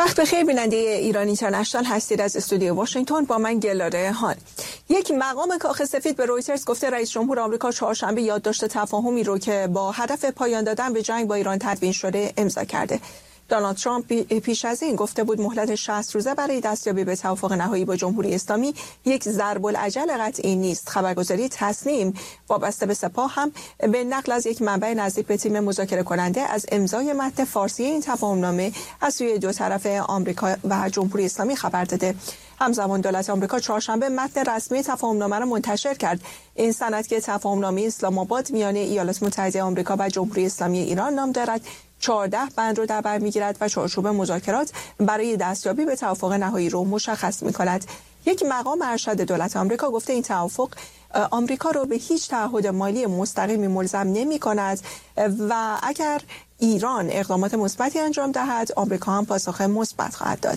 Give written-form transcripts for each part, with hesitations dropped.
وقت بخیر بیننده ایران اینترنشنال هستید. از استودیو واشنگتن با من گلاره هان. یک مقام کاخ سفید به رویترز گفته رئیس جمهور آمریکا چهارشنبه یادداشت تفاهمی رو که با هدف پایان دادن به جنگ با ایران تدوین شده امضا کرده. دونالد ترامپ پیش از این گفته بود مهلت 60 روزه برای دستیابی به توافق نهایی با جمهوری اسلامی یک ضرب العجل قطعی نیست. خبرگزاری تصنیم وابسته به سپاه هم به نقل از یک منبع نزدیک به تیم مذاکره کننده از امضای متن فارسی این تفاهمنامه از سوی دو طرف آمریکا و جمهوری اسلامی خبر داده. همزمان دولت آمریکا چهارشنبه متن رسمی تفاهمنامه را منتشر کرد. این سند که تفاهمنامه اسلام آباد میان ایالات متحده آمریکا و جمهوری اسلامی ایران نام دارد 14 بند رو در بر میگیرد و چارچوب مذاکرات برای دستیابی به توافق نهایی رو مشخص می‌کند. یک مقام ارشد دولت آمریکا گفته این توافق آمریکا رو به هیچ تعهد مالی مستقیمی ملزم نمی‌کند و اگر ایران اقدامات مثبتی انجام دهد آمریکا هم پاسخ مثبت خواهد داد.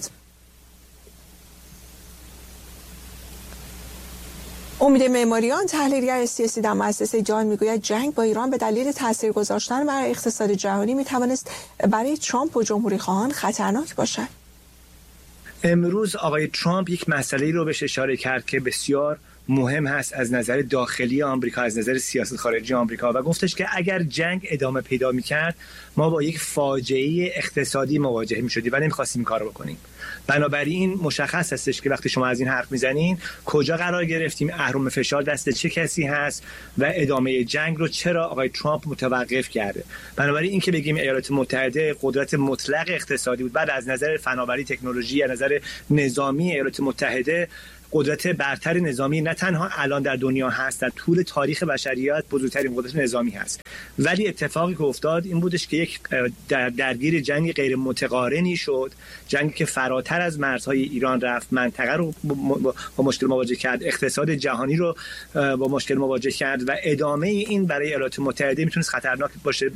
امید معماریان تحلیلگر سیاسی در مؤسسه جان میگوید جنگ با ایران به دلیل تاثیر گذاشتن بر اقتصاد جهانی میتوانست برای ترامپ و جمهوری خواهان خطرناک باشد. امروز آقای ترامپ یک مسئله رو بهش اشاره کرد که بسیار مهم هست از نظر داخلی آمریکا، از نظر سیاست خارجی آمریکا و گفتش که اگر جنگ ادامه پیدا میکرد ما با یک فاجعه اقتصادی مواجه میشدیم و نمیخواستیم این کار رو بکنیم. بنابراین مشخص هستش که وقتی شما از این حرف میزنین کجا قرار گرفتیم، اهرم فشار دست چه کسی هست و ادامه جنگ رو چرا آقای ترامپ متوقف کرده. بنابراین این که بگیم ایالات متحده قدرت مطلق اقتصادی بود، بعد از نظر فناوری تکنولوژی از نظر نظامی ایالات متحده قدرت برتر نظامی نه تنها الان در دنیا هست، در طول تاریخ بشریت بزرگترین قدرت نظامی هست. ولی اتفاقی که افتاد این بودش که یک درگیر جنگ غیر متقارنی شد، جنگی که فراتر از مرزهای ایران رفت، منطقه رو با مشکل مواجه کرد، اقتصاد جهانی رو با مشکل مواجه کرد و ادامه این برای ایالات متحده میتونست خطرناک باشه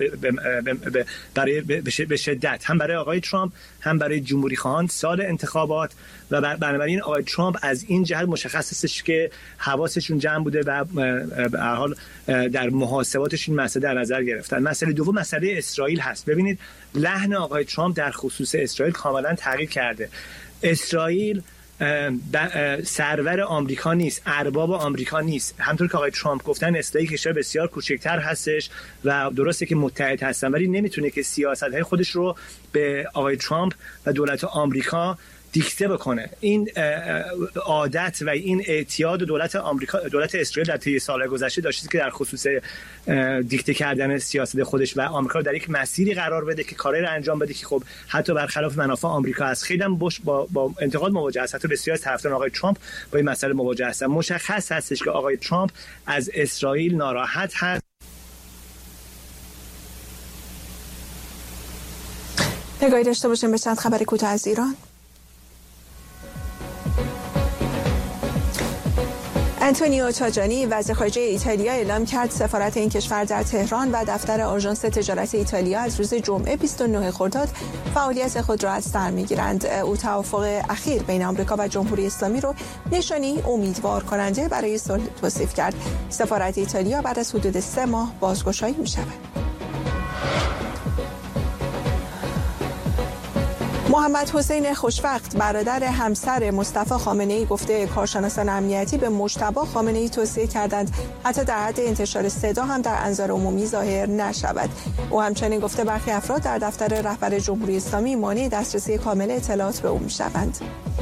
به شدت، هم برای آقای ترامپ هم برای جمهوری خواهان سال انتخابات. و بنابراین آقای ترامپ از این جهت مشخص است که حواسشون جمع بوده و به هر حال در محاسباتش این مسئله در نظر گرفتن. مسئله دوم مسئله اسرائیل هست. ببینید لحن آقای ترامپ در خصوص اسرائیل کاملا تغییر کرده. اسرائیل سرور آمریکا نیست، ارباب آمریکا نیست. همونطور که آقای ترامپ گفتن اسرائیل کشور بسیار کوچکتر هستش و درسته که متحد هستن ولی نمیتونه که سیاست‌های خودش رو به آقای ترامپ و دولت آمریکا دیکته بکنه. این عادت و این اعتیاد دولت آمریکا، دولت اسرائیل در طی سال‌های گذشته داشته که در خصوص دیکته کردن سیاست خودش و آمریکا در یک مسیری قرار بده که کاری رو انجام بده که خب حتی برخلاف منافع آمریکا است. خیلی هم با انتقاد مواجه است. حتی بسیار از طرفداران آقای ترامپ با این مسئله مواجه هستن. مشخص هستش که آقای ترامپ از اسرائیل ناراحت هست. نگاهی داشته باشیم به چند خبر کوتاه از ایران. آنتونیو تاجانی وزیر خارجه ایتالیا اعلام کرد سفارت این کشور در تهران و دفتر آژانس تجارت ایتالیا از روز جمعه 29 خرداد فعالیت خود را از سر می‌گیرند. او توافق اخیر بین آمریکا و جمهوری اسلامی را نشانی امیدوار کننده برای صلح توصیف کرد. سفارت ایتالیا بعد از حدود 3 ماه بازگشایی می‌شود. محمد حسین خوشوقت برادر همسر مصطفی خامنه‌ای گفته کارشناسان امنیتی به مجتبی خامنه‌ای توصیه کردند حتی در حد انتشار صدا هم در انظار عمومی ظاهر نشود. او همچنین گفته برخی افراد در دفتر رهبر جمهوری اسلامی مانع دسترسی کامل اطلاعات به او می‌شوند.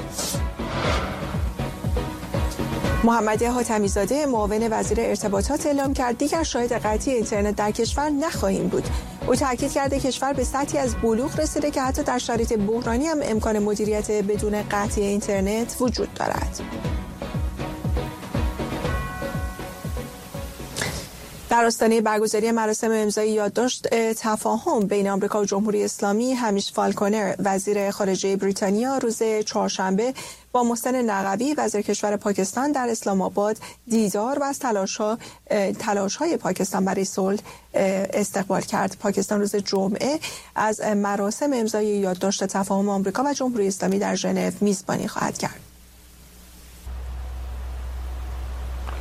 محمد حاتمی زاده معاون وزیر ارتباطات اعلام کرد دیگر شاهد قطعی اینترنت در کشور نخواهیم بود. او تاکید کرده کشور به سطحی از بلوغ رسیده که حتی در شرایط بحرانی هم امکان مدیریت بدون قطعی اینترنت وجود دارد. در آستانه برگزاری مراسم امضای یادداشت تفاهم بین آمریکا و جمهوری اسلامی، همیش فالکونر وزیر خارجه بریتانیا روز چهارشنبه با محسن نقوی وزیر کشور پاکستان در اسلام آباد دیدار و از تلاش‌های پاکستان برای صلح استقبال کرد. پاکستان روز جمعه از مراسم امضای یادداشت تفاهم آمریکا و جمهوری اسلامی در ژنو میزبانی خواهد کرد.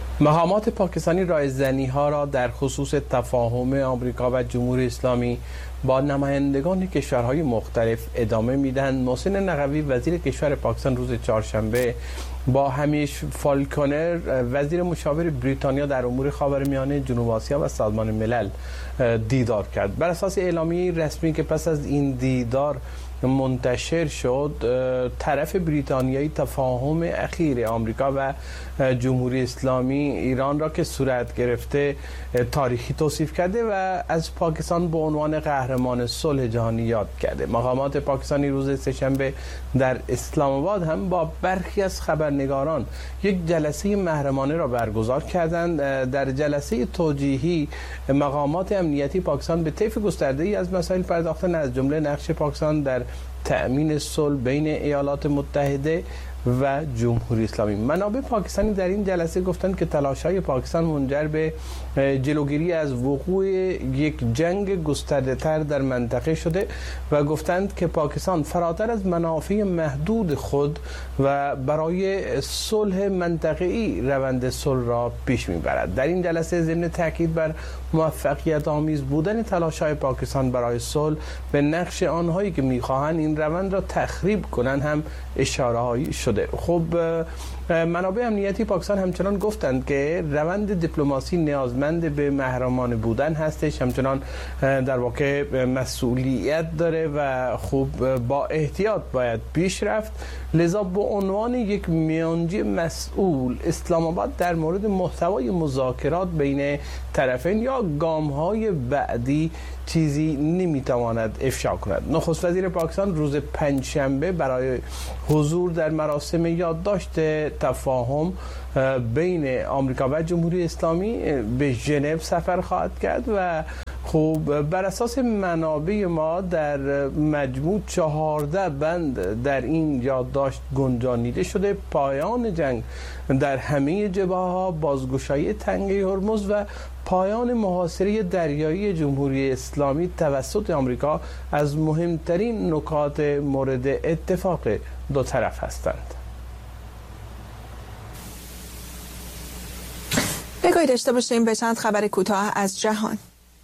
مقامات پاکستانی رایزنی‌ها را در خصوص تفاهم آمریکا و جمهوری اسلامی با نمایندگان کشورهای مختلف ادامه میدن. محسن نقوی وزیر کشور پاکستان روز چهارشنبه با همیش فالکنر وزیر مشاور بریتانیا در امور خاورمیانه، جنوب آسیا و سازمان ملل دیدار کرد. بر اساس اعلامیه رسمی که پس از این دیدار منتشر شد، طرف بریتانیایی تفاهم اخیر آمریکا و جمهوری اسلامی ایران را که صورت گرفته تاریخی توصیف کرده و از پاکستان به عنوان قهرمان صلح جهانی یاد کرده. مقامات پاکستانی روز سه‌شنبه در اسلام آباد هم با برخی از خبرنگاران یک جلسه محرمانه را برگزار کردند. در جلسه توجیهی مقامات امنیتی پاکستان به طیف گسترده‌ای از مسائل پرداختند، از جمله نقش پاکستان در تأمین صلح بین ایالات متحده و جمهوری اسلامی. منابع پاکستانی در این جلسه گفتند که تلاش‌های پاکستان منجر به جلوگیری از وقوع یک جنگ گسترده‌تر در منطقه شده و گفتند که پاکستان فراتر از منافع محدود خود و برای صلح منطقه‌ای روند صلح را پیش می‌برد. در این جلسه ضمن تاکید بر موفقیت آمیز بودن تلاش‌های پاکستان برای صلح به نقش آنهایی که می‌خواهند این روند را تخریب کنند هم اشاره‌هایی شده. خب منابع امنیتی پاکستان همچنان گفتند که روند دیپلماسی نیازمند به محرمانه بودن هستش، همچنان در واقع مسئولیت داره و خوب با احتیاط باید پیش رفت. لذا به عنوان یک میانجی مسئول، اسلام آباد در مورد محتوای مذاکرات بین طرفین یا گام‌های بعدی چیزی نمیتواند افشا کند. نخست وزیر پاکستان روز پنجشنبه برای حضور در مراسم یادداشت تفاهم بین آمریکا و جمهوری اسلامی به ژنو سفر خواهد کرد و خب بر اساس منابع ما در مجموع 14 بند در این یادداشت گنجانیده شده: پایان جنگ در همه جبهه‌ها، بازگشایی تنگه هرمز و پایان محاصره دریایی جمهوری اسلامی توسط آمریکا از مهمترین نکات مورد اتفاق دو طرف هستند. نگاهی داشته باشیم به چند خبر کوتاه از جهان.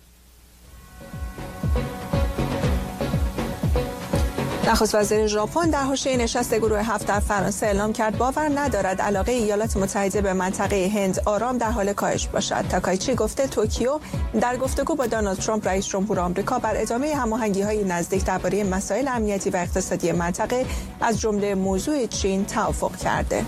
نخست وزیر ژاپن در حاشیه نشست گروه 7 در فرانسه اعلام کرد باور ندارد علاقه ایالات متحده به منطقه هند آرام در حال کاهش باشد. تاکایچی گفته توکیو در گفتگو با دونالد ترامپ رئیس جمهور آمریکا بر ادامه هماهنگی‌های نزدیک درباره مسائل امنیتی و اقتصادی منطقه از جمله موضوع چین توافق کرده.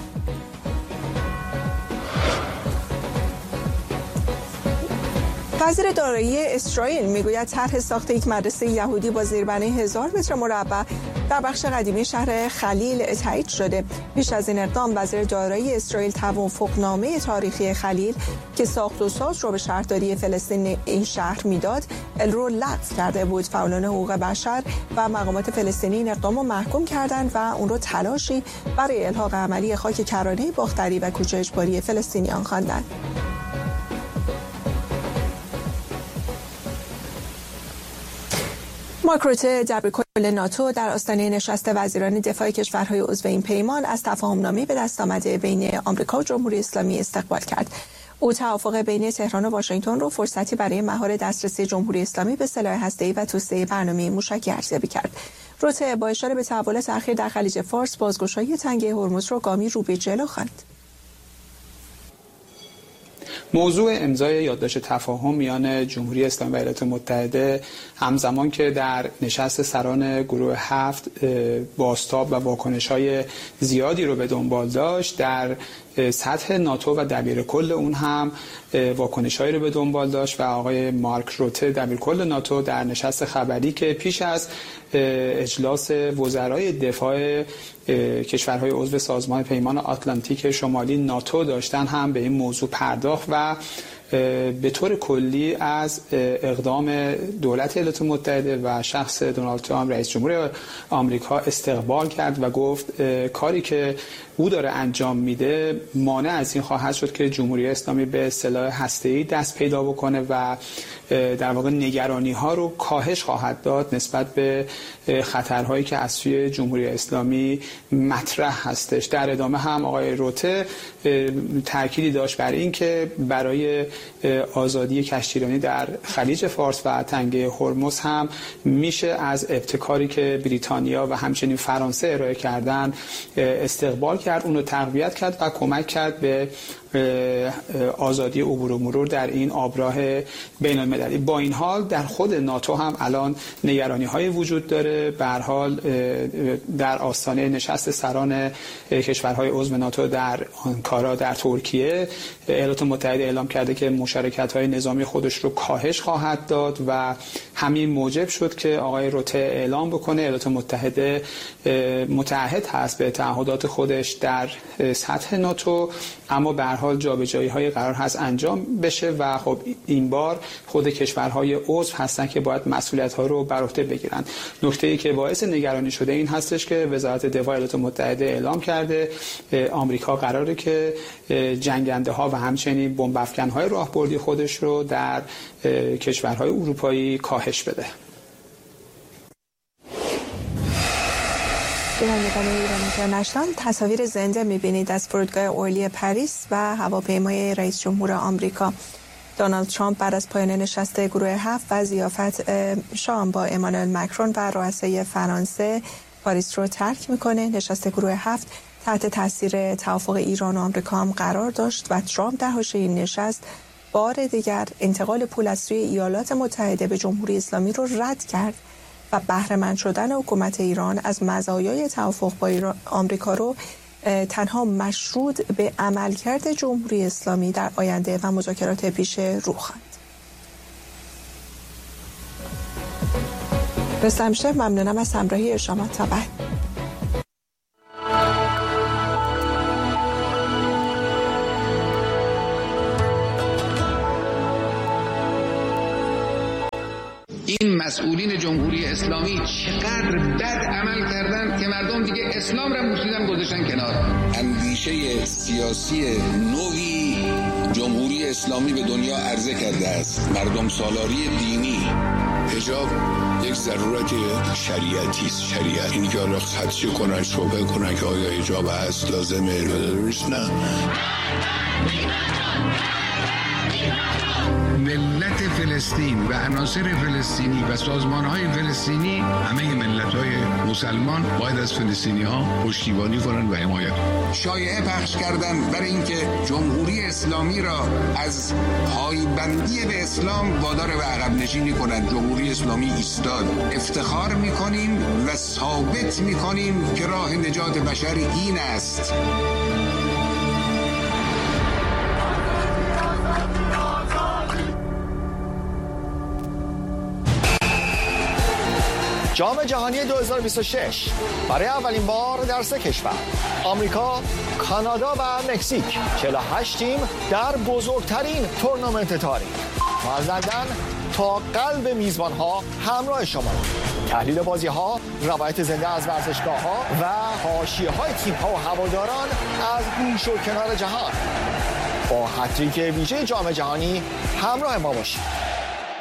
وزیر دارایی اسرائیل میگوید طرح ساخت یک مدرسه یهودی با زیربنای 1000 متر مربع در بخش قدیمی شهر خلیل تایید شده. پیش از این اقدام وزیر دارایی اسرائیل توافقنامه تاریخی خلیل که ساخت و ساز را به شهرداری فلسطین این شهر میداد رو لغو کرده بود. فعالان حقوق بشر و مقامات فلسطینی این اقدام را محکوم کردند و اون رو تلاشی برای الحاق عملی خاک کرانه باختری و کوچه اجباری فلسطینیان خواندند. مارک روته دبیرکل ناتو در آستانه نشست وزیران دفاع کشورهای عضو این پیمان از تفاهم‌نامه به دست آمده بین آمریکا و جمهوری اسلامی استقبال کرد. او توافق بین تهران و واشنگتن را فرصتی برای مهار دسترسی جمهوری اسلامی به سلاح هسته‌ای و توسعه برنامه موشکی ارزیابی کرد. روته با اشاره به تحولات اخیر در خلیج فارس بازگشایی تنگه هرمز را گامی رو به جلو خواند. موضوع امضای یادداشت تفاهم میان جمهوری اسلامی و ایالات متحده همزمان که در نشست سران گروه 7 بازتاب و واکنش‌های زیادی رو به دنبال داشت، در سطح ناتو و دبیرکل اون هم واکنش‌هایی رو به دنبال داشت و آقای مارک روته دبیرکل ناتو در نشست خبری که پیش از اجلاس وزرای دفاع کشورهای عضو سازمان پیمان آتلانتیک شمالی ناتو داشتن هم به این موضوع پرداخت و به طور کلی از اقدام دولت ایالات متحده و شخص دونالد ترامپ رئیس جمهور آمریکا استقبال کرد و گفت کاری که او داره انجام میده مانع از این خواهد شد که جمهوری اسلامی به سلاح هسته‌ای دست پیدا بکنه و در واقع نگرانی ها رو کاهش خواهد داد نسبت به خطرهایی که از سوی جمهوری اسلامی مطرح هستش. در ادامه هم آقای روته تأکیدی داشت بر این که برای آزادی کشتیرانی در خلیج فارس و تنگه هرمز هم میشه از ابتکاری که بریتانیا و همچنین فرانسه ارائه کردن استقبال کرد، اون رو تقویت کرد و کمک کرد به آزادی عبور و مرور در این آبراه بین المللی. با این حال در خود ناتو هم الان نگرانی های وجود داره. به هر حال در آستانه نشست سران کشورهای عضو ناتو در آنکارا در ترکیه ایالات متحده اعلام کرده که مشارکت های نظامی خودش رو کاهش خواهد داد و همین موجب شد که آقای روته اعلام بکنه ایالات متحده متعهد هست به تعهدات خودش در سطح ناتو، اما به هر حال جابجایی‌های قرار هست انجام بشه و خب این بار خود کشورهای عضو هستن که باید مسئولیت‌ها رو بر عهده بگیرن. نکته‌ای که باعث نگرانی شده این هستش که وزارت دفاع ایالات متحده اعلام کرده آمریکا قراره که جنگنده‌ها و همچنین بمب افکن‌های راهبردی خودش رو در کشورهای اروپایی کاهش بده. بینندگان ایران اینترنشنال، تصاویر زنده می‌بینید از فرودگاه اورلی پاریس و هواپیمای رئیس جمهور آمریکا. دونالد ترامپ بعد از پایان نشست گروه 7 و ضیافت شام با امانوئل مکرون و رؤسای فرانسه پاریس رو ترک میکنه. نشست گروه 7 تحت تاثیر توافق ایران و آمریکا هم قرار داشت و ترامپ در حاشیه این نشست بار دیگر انتقال پول از سوی ایالات متحده به جمهوری اسلامی رو رد کرد و بهره‌مند شدن حکومت ایران از مزایای توافق با آمریکا رو تنها مشروط به عملکرد جمهوری اسلامی در آینده و مذاکرات پیش رو خواند. رستم شاه، ممنونم از همراهی شما. تا بعد. این مسئولین جمهوری اسلامی چقدر بد عمل کردن که مردم دیگه اسلام را مسلم گذاشتن کنار. اندیشه سیاسی نوی جمهوری اسلامی به دنیا عرضه کرده است. مردم سالاری دینی. حجاب یک ضرورت شریعتی است. شریعت اینی که حالا خدشه کنن، شبه کنن که آیا حجاب هست لازمه نه. ملت فلسطین و عناصر فلسطینی و سازمان‌های فلسطینی، همه ملت‌های مسلمان باید از فلسطینی‌ها پشتیبانی کنند و حمایت کنند. شایعه پخش کردن برای اینکه جمهوری اسلامی را از پایبندی به اسلام وادار به عقب نشینی کنند. جمهوری اسلامی ایستاد. افتخار می‌کنیم و ثابت می‌کنیم که راه نجات بشر این است. جام جهانی 2026 برای اولین بار در 3 کشور، آمریکا، کانادا و مکزیک، 48 تیم در بزرگترین تورنمنت تاریخ. ما از لندن تا قلب میزبان‌ها همراه شما. تحلیل بازی‌ها، روایت زنده از ورزشگاه‌ها و حاشیه‌های تیم‌ها و هواداران از گوش و کنار جهان. با هتریک ویژه جام جهانی همراه ما باشید.